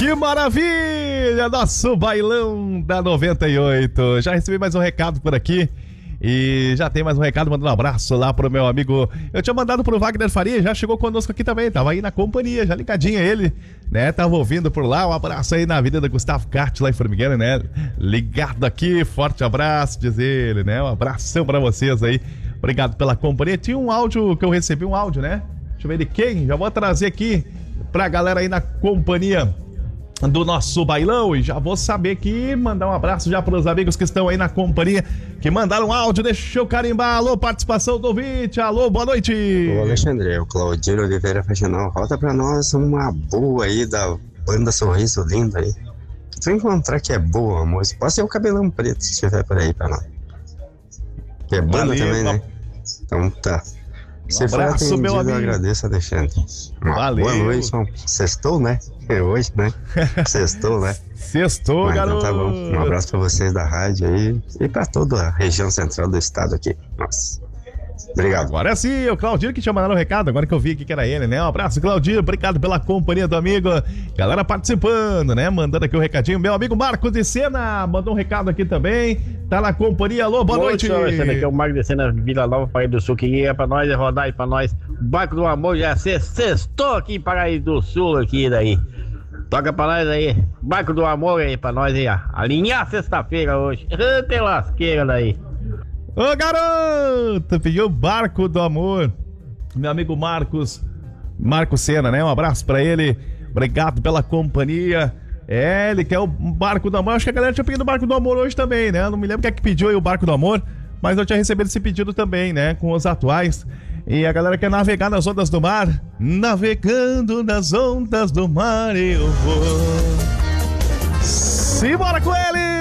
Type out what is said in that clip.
Que maravilha! Nosso bailão da 98. Já recebi mais um recado por aqui. E já tem mais um recado, mandando um abraço lá pro meu amigo. Eu tinha mandado pro Wagner Faria, já chegou conosco aqui também. Tava aí na companhia, já ligadinho ele, né? Tava ouvindo por lá. Um abraço aí na vida do Gustavo Cart lá em Formigueira, né? Ligado aqui, forte abraço, diz ele, né? Um abração pra vocês aí. Obrigado pela companhia. Tinha um áudio que eu recebi, né? Deixa eu ver de quem. Já vou trazer aqui pra galera aí na companhia do nosso bailão e já vou saber que mandar um abraço já para os amigos que estão aí na companhia, que mandaram um áudio, deixa eu carimbar. Alô, participação do ouvinte, alô, boa noite. Ô Alexandre, o Claudino Oliveira Faxinal, volta pra nós uma boa aí da banda Sorriso Lindo aí. Se tu encontrar que é boa, moço, pode ser o Cabelão Preto se tiver por aí pra nós. Que é banda também, né? Então tá. Se for atendido, eu agradeço, Alexandre. Valeu. Boa noite, sextou, né? É hoje, né? Sextou, né? Sextou, mas, garoto. Então tá bom. Um abraço pra vocês da rádio aí e pra toda a região central do estado aqui. Nossa. Obrigado. Agora sim, o Claudinho que tinha mandado o recado, agora que eu vi aqui que era ele, né? Um abraço, Claudinho, obrigado pela companhia do amigo. Galera participando, né? Mandando aqui o recadinho. Meu amigo Marcos de Sena mandou um recado aqui também. Tá na companhia, alô, boa noite. Esse aqui é o Marcos de Sena, Vila Nova, Paraíba do Sul. Que é pra nós, é rodar aí pra nós. Barco do Amor já sextou aqui em Paraíba do Sul, aqui daí. Toca pra nós aí. Barco do Amor aí pra nós aí, ó. Alinhar sexta-feira hoje. Tem lasqueira daí. Ô garoto, pediu o Barco do Amor. Meu amigo Marcos Sena, né? Um abraço pra ele. Obrigado pela companhia. É, ele quer o Barco do Amor. Acho que a galera tinha pedido o Barco do Amor hoje também, né? Não me lembro quem é que pediu aí o Barco do Amor, mas eu tinha recebido esse pedido também, né? Com os atuais. E a galera quer navegar nas ondas do mar. Navegando nas ondas do mar eu vou. Simbora com ele!